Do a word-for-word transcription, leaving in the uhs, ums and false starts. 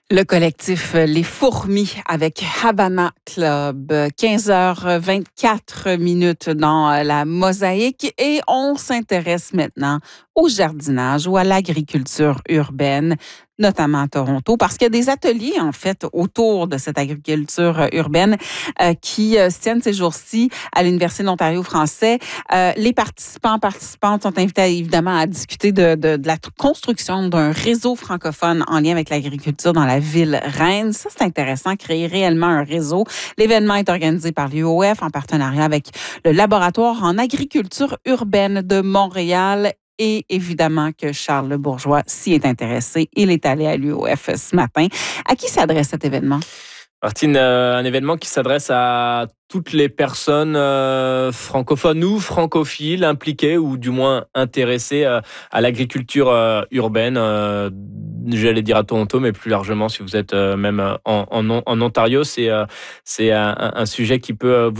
Le collectif Les Fourmis avec Havana Club, quinze heures vingt-quatre minutes dans la mosaïque et on s'intéresse maintenant au jardinage ou à l'agriculture urbaine, notamment à Toronto, parce qu'il y a des ateliers, en fait, autour de cette agriculture urbaine euh, qui euh, se tiennent ces jours-ci à l'Université de l'Ontario français. Euh, les participants, participantes sont invités, évidemment, à discuter de, de, de la t- construction d'un réseau francophone en lien avec l'agriculture dans la ville Rennes. Ça, c'est intéressant, créer réellement un réseau. L'événement est organisé par l'U O F en partenariat avec le Laboratoire en agriculture urbaine de Montréal. Et évidemment que Charles Le Bourgeois s'y est intéressé. Il est allé à l'U O F ce matin. À qui s'adresse cet événement? Martine, euh, un événement qui s'adresse à toutes les personnes euh, francophones ou francophiles impliquées ou du moins intéressées euh, à l'agriculture euh, urbaine. Euh, j'allais dire à Toronto, mais plus largement si vous êtes euh, même en, en, en Ontario, c'est, euh, c'est un, un sujet qui peut vous